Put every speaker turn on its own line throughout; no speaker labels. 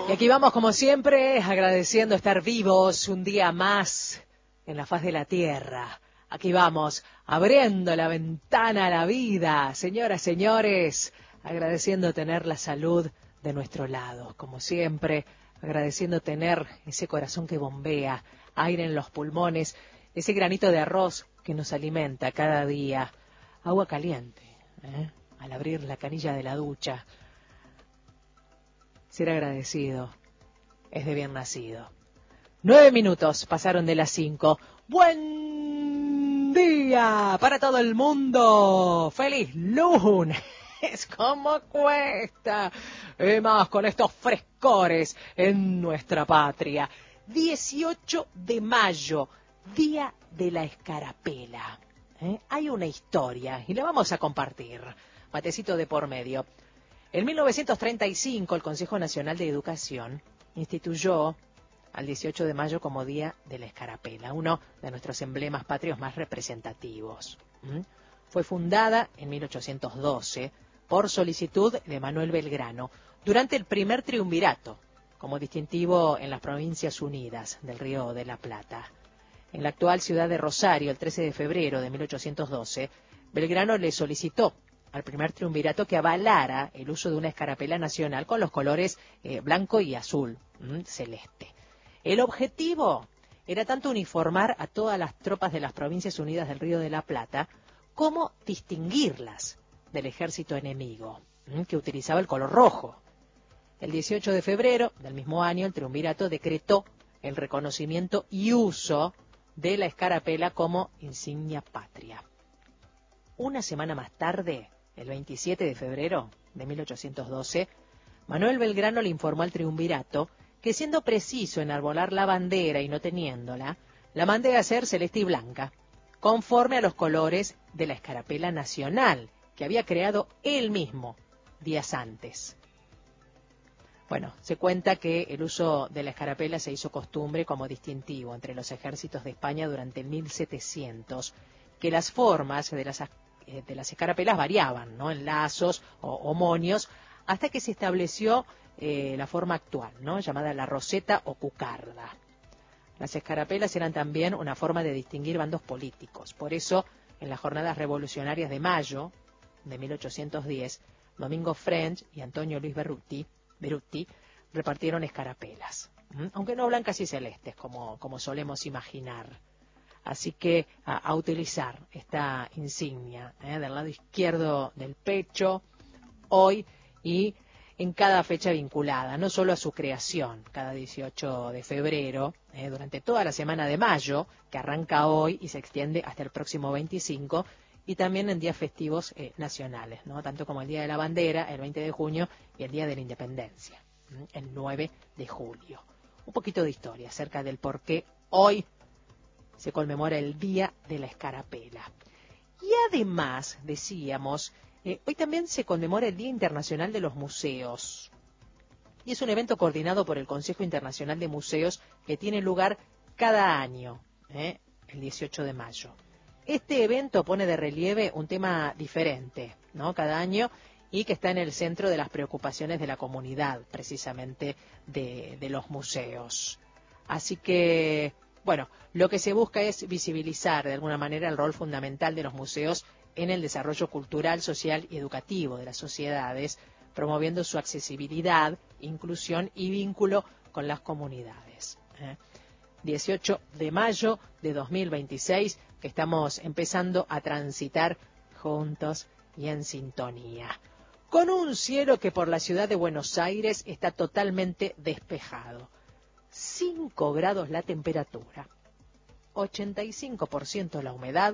Y aquí vamos, como siempre, agradeciendo estar vivos un día más en la faz de la tierra. Aquí vamos, abriendo la ventana a la vida. Señoras, señores, agradeciendo tener la salud de nuestro lado. Como siempre, agradeciendo tener ese corazón que bombea, aire en los pulmones, ese granito de arroz que nos alimenta cada día. Agua caliente, al abrir la canilla de la ducha. Ser agradecido es de bien nacido. 9 minutos pasaron de las 5. ¡Buen día para todo el mundo! ¡Feliz lunes! ¿Cómo cuesta? Y más con estos frescores en nuestra patria. 18 de mayo, Día de la Escarapela. Hay una historia y la vamos a compartir. Matecito de por medio. En 1935, el Consejo Nacional de Educación instituyó al 18 de mayo como Día de la Escarapela, uno de nuestros emblemas patrios más representativos. Fue fundada en 1812 por solicitud de Manuel Belgrano durante el primer triunvirato, como distintivo en las Provincias Unidas del Río de la Plata. En la actual ciudad de Rosario, el 13 de febrero de 1812, Belgrano le solicitó al primer triunvirato que avalara el uso de una escarapela nacional con los colores blanco y azul, celeste. El objetivo era tanto uniformar a todas las tropas de las Provincias Unidas del Río de la Plata como distinguirlas del ejército enemigo, que utilizaba el color rojo. El 18 de febrero del mismo año, el triunvirato decretó el reconocimiento y uso de la escarapela como insignia patria. Una semana más tarde, el 27 de febrero de 1812, Manuel Belgrano le informó al triunvirato que, siendo preciso enarbolar la bandera y no teniéndola, la mandé a hacer celeste y blanca, conforme a los colores de la escarapela nacional que había creado él mismo días antes. Bueno, se cuenta que el uso de la escarapela se hizo costumbre como distintivo entre los ejércitos de España durante el 1700, que las formas de las escarapelas variaban, ¿no?, en lazos o monios, hasta que se estableció la forma actual, ¿no?, llamada la roseta o cucarda. Las escarapelas eran también una forma de distinguir bandos políticos. Por eso, en las jornadas revolucionarias de mayo de 1810, Domingo French y Antonio Luis Beruti repartieron escarapelas, aunque no blancas y celestes, como solemos imaginar. Así que a utilizar esta insignia del lado izquierdo del pecho, hoy y en cada fecha vinculada, no solo a su creación, cada 18 de febrero, durante toda la semana de mayo, que arranca hoy y se extiende hasta el próximo 25, y también en días festivos nacionales, ¿no?, tanto como el Día de la Bandera, el 20 de junio, y el Día de la Independencia, el 9 de julio. Un poquito de historia acerca del por qué hoy se conmemora el Día de la Escarapela. Y además, decíamos, hoy también se conmemora el Día Internacional de los Museos. Y es un evento coordinado por el Consejo Internacional de Museos que tiene lugar cada año, el 18 de mayo. Este evento pone de relieve un tema diferente, ¿no?, cada año, y que está en el centro de las preocupaciones de la comunidad, precisamente de los museos. Así que, bueno, lo que se busca es visibilizar de alguna manera el rol fundamental de los museos en el desarrollo cultural, social y educativo de las sociedades, promoviendo su accesibilidad, inclusión y vínculo con las comunidades. 18 de mayo de 2026, que estamos empezando a transitar juntos y en sintonía, con un cielo que por la ciudad de Buenos Aires está totalmente despejado. 5 grados la temperatura, 85% la humedad,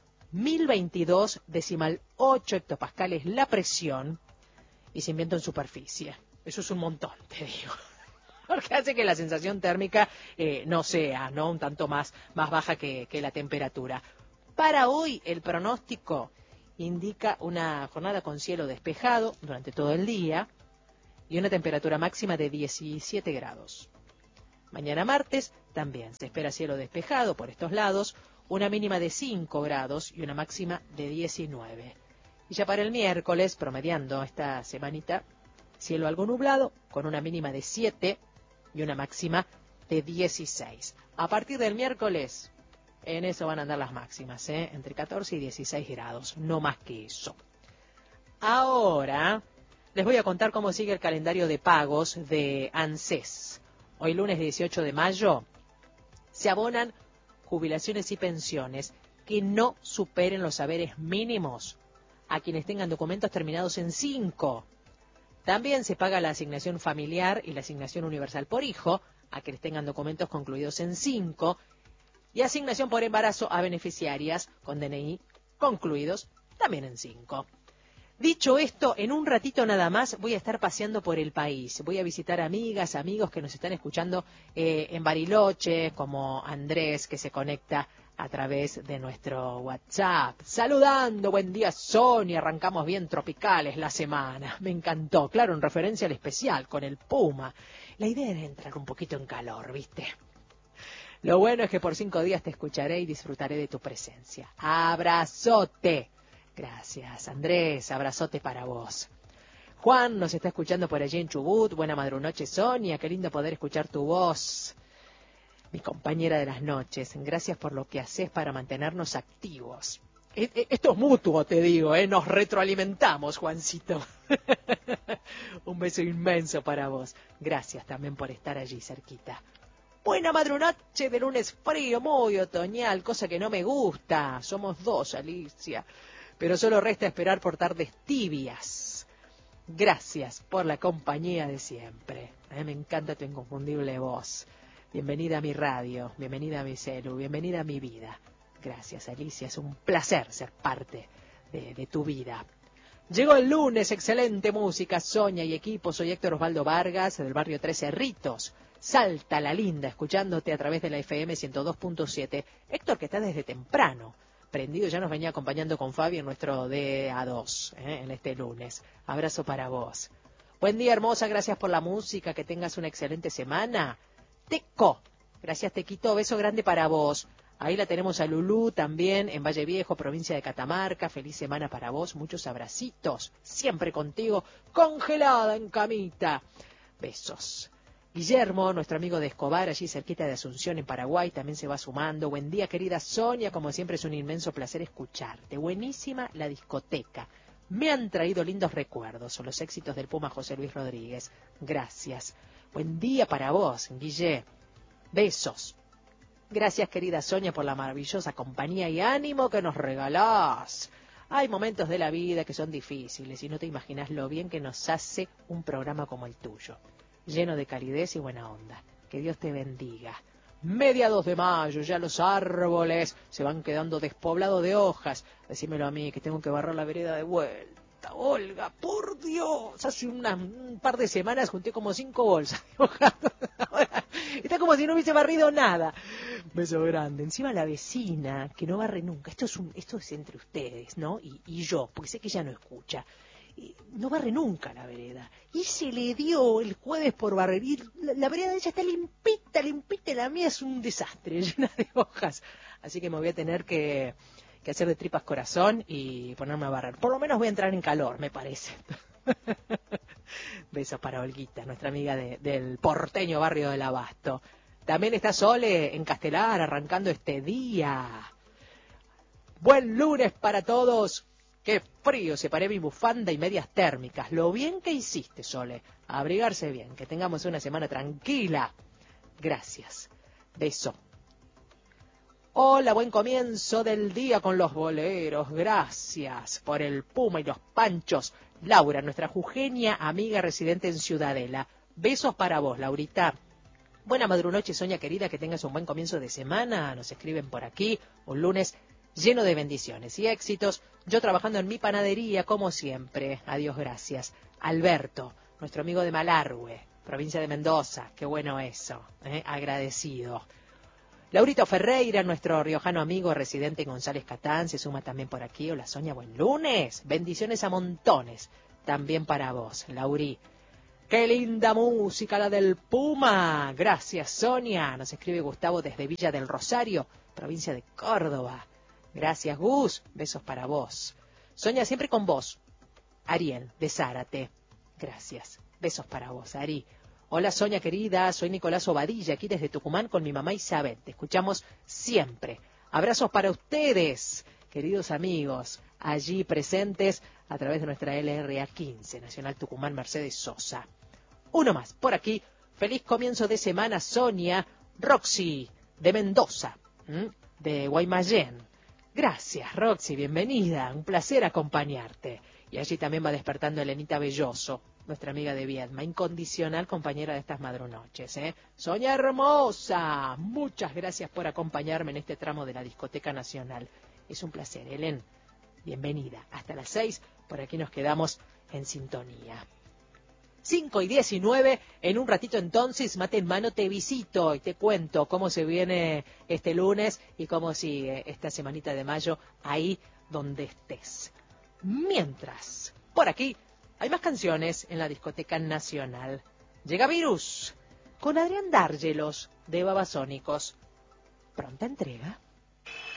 1022,8 hectopascales la presión y sin viento en superficie. Eso es un montón, te digo, porque hace que la sensación térmica no sea, ¿no?, un tanto más baja que la temperatura. Para hoy el pronóstico indica una jornada con cielo despejado durante todo el día y una temperatura máxima de 17 grados. Mañana martes también se espera cielo despejado por estos lados, una mínima de 5 grados y una máxima de 19. Y ya para el miércoles, promediando esta semanita, Cielo algo nublado, con una mínima de 7 y una máxima de 16. A partir del miércoles, en eso van a andar las máximas, entre 14 y 16 grados, no más que eso. Ahora les voy a contar cómo sigue el calendario de pagos de ANSES. Hoy lunes 18 de mayo se abonan jubilaciones y pensiones que no superen los haberes mínimos a quienes tengan documentos terminados en 5. También se paga la asignación familiar y la asignación universal por hijo a quienes tengan documentos concluidos en 5 y asignación por embarazo a beneficiarias con DNI concluidos también en 5. Dicho esto, en un ratito nada más voy a estar paseando por el país. Voy a visitar amigas, amigos que nos están escuchando en Bariloche, como Andrés, que se conecta a través de nuestro WhatsApp. Saludando, buen día Sonia, arrancamos bien tropicales la semana. Me encantó, claro, en referencia al especial con el Puma. La idea era entrar un poquito en calor, ¿viste? Lo bueno es que por 5 días te escucharé y disfrutaré de tu presencia. Abrazote. Gracias, Andrés, abrazote para vos. Juan nos está escuchando por allí en Chubut. Buena madrunoche, Sonia, qué lindo poder escuchar tu voz. Mi compañera de las noches, gracias por lo que haces para mantenernos activos. Esto es mutuo, te digo, nos retroalimentamos, Juancito. Un beso inmenso para vos. Gracias también por estar allí cerquita. Buena madrunoche de lunes frío, muy otoñal, cosa que no me gusta. Somos 2, Alicia. Pero solo resta esperar por tardes tibias. Gracias por la compañía de siempre. Me encanta tu inconfundible voz. Bienvenida a mi radio, bienvenida a mi celu, bienvenida a mi vida. Gracias, Alicia, es un placer ser parte de tu vida. Llegó el lunes, excelente música, Sonia y equipo. Soy Héctor Osvaldo Vargas, del barrio 13 Cerritos. Salta la Linda, escuchándote a través de la FM 102.7. Héctor, que está desde temprano prendido, ya nos venía acompañando con Fabi en nuestro DA2, en este lunes. Abrazo para vos. Buen día, hermosa, gracias por la música, que tengas una excelente semana. Teco, gracias Tequito, beso grande para vos. Ahí la tenemos a Lulú también, en Valle Viejo, provincia de Catamarca. Feliz semana para vos, muchos abracitos, siempre contigo, congelada en camita. Besos. Guillermo, nuestro amigo de Escobar, allí cerquita de Asunción, en Paraguay, también se va sumando. Buen día, querida Sonia, como siempre es un inmenso placer escucharte. Buenísima la discoteca. Me han traído lindos recuerdos, los éxitos del Puma José Luis Rodríguez. Gracias. Buen día para vos, Guille. Besos. Gracias, querida Sonia, por la maravillosa compañía y ánimo que nos regalás. Hay momentos de la vida que son difíciles y no te imaginas lo bien que nos hace un programa como el tuyo, lleno de calidez y buena onda. Que Dios te bendiga. Mediados de mayo, ya los árboles se van quedando despoblados de hojas. Decímelo a mí, que tengo que barrer la vereda de vuelta. Olga, por Dios, hace un par de semanas junté como 5 bolsas de hojas. Ahora, está como si no hubiese barrido nada. Beso grande. Encima la vecina, que no barre nunca. Esto es entre ustedes, ¿no? Y yo, porque sé que ella no escucha. No barre nunca la vereda. Y se le dio el jueves por barrer. Y la vereda de ella está limpita, limpita. Y la mía es un desastre, llena de hojas. Así que me voy a tener que hacer de tripas corazón y ponerme a barrer. Por lo menos voy a entrar en calor, me parece. Besos para Olguita, nuestra amiga del porteño barrio del Abasto. También está Sole en Castelar, arrancando este día. Buen lunes para todos. Qué frío, separé mi bufanda y medias térmicas. Lo bien que hiciste, Sole. A abrigarse bien, que tengamos una semana tranquila. Gracias. Beso. Hola, buen comienzo del día con los boleros. Gracias por el Puma y los Panchos. Laura, nuestra jujeña amiga residente en Ciudadela. Besos para vos, Laurita. Buena madrunoche, Sonia querida, que tengas un buen comienzo de semana. Nos escriben por aquí. Un lunes lleno de bendiciones y éxitos. Yo trabajando en mi panadería, como siempre. Adiós, gracias. Alberto, nuestro amigo de Malargüe, provincia de Mendoza. Qué bueno eso. Agradecido. Laurito Ferreira, nuestro riojano amigo residente en González Catán, se suma también por aquí. Hola, Sonia, buen lunes. Bendiciones a montones. También para vos, Lauri. ¡Qué linda música la del Puma! Gracias, Sonia. Nos escribe Gustavo desde Villa del Rosario, provincia de Córdoba. Gracias, Gus. Besos para vos. Sonia, siempre con vos. Ariel, de Zárate. Gracias. Besos para vos, Ari. Hola, Sonia querida, soy Nicolás Obadilla, aquí desde Tucumán con mi mamá Isabel. Te escuchamos siempre. Abrazos para ustedes, queridos amigos, allí presentes a través de nuestra LRA 15, Nacional Tucumán Mercedes Sosa. Uno más, por aquí. Feliz comienzo de semana, Sonia. Roxy, de Mendoza, de Guaymallén. Gracias, Roxy, bienvenida. Un placer acompañarte. Y allí también va despertando Elenita Belloso, nuestra amiga de Viedma, incondicional compañera de estas madrunoches. Sonia hermosa, muchas gracias por acompañarme en este tramo de la Discoteca Nacional. Es un placer, Helen. Bienvenida. Hasta las 6, por aquí nos quedamos en sintonía. 5:19, en un ratito entonces, mate en mano, te visito y te cuento cómo se viene este lunes y cómo sigue esta semanita de mayo ahí donde estés. Mientras, por aquí, hay más canciones en la Discoteca Nacional. Llega Virus, con Adrián Dárgelos, de Babasónicos. Pronta entrega.